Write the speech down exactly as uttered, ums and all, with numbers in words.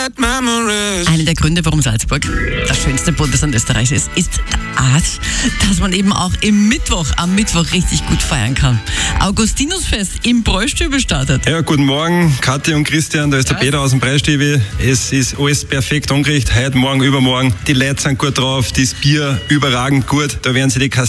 Einer der Gründe, warum Salzburg das schönste Bundesland Österreichs ist, ist der Art, dass man eben auch im Mittwoch, am Mittwoch richtig gut feiern kann. Augustinusfest im Bräustübel startet. Ja, guten Morgen, Kathi und Christian, da ist der Ja. Peter aus dem Bräustübel. Es ist alles perfekt angerichtet, heute, morgen, übermorgen. Die Leute sind gut drauf, das Bier überragend gut. Da werden sie die